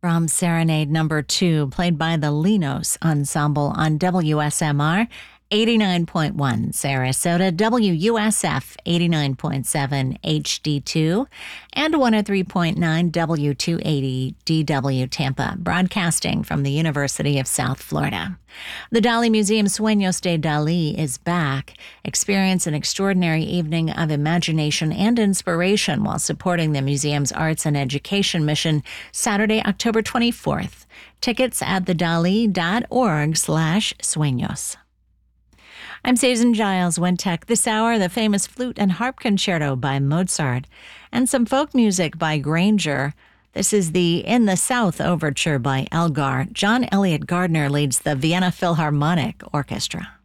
From Serenade Number 2, played by the Linos Ensemble on WSMR 89.1 Sarasota, WUSF 89.7 HD2, and 103.9 W280 DW Tampa, broadcasting from the University of South Florida. The Dali Museum Sueños de Dali is back. Experience an extraordinary evening of imagination and inspiration while supporting the museum's arts and education mission Saturday, October 24th. Tickets at thedali.org/sueños. I'm Susan Giles, Wintech. This hour, the famous flute and harp concerto by Mozart, and some folk music by Granger. This is the In the South Overture by Elgar. John Elliott Gardner leads the Vienna Philharmonic Orchestra.